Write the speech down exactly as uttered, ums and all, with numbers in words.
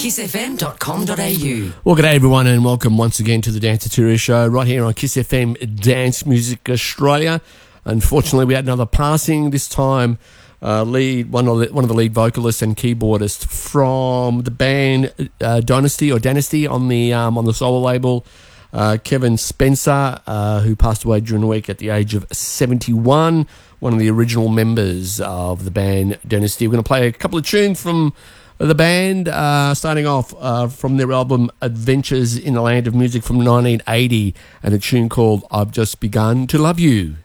kiss f m dot com dot a u. Well, good day everyone and welcome once again to the Dance Tutorial Show right here on Kiss F M Dance Music Australia. Unfortunately, we had another passing, this time uh, lead one of the, one of the lead vocalists and keyboardists from the band uh, Dynasty or Dynasty on the um, on the solo label, uh, Kevin Spencer, uh, who passed away during the week at the age of seventy-one, one of the original members of the band Dynasty. We're going to play a couple of tunes from the band, uh, starting off uh, from their album Adventures in the Land of Music from nineteen eighty, and a tune called I've Just Begun to Love You.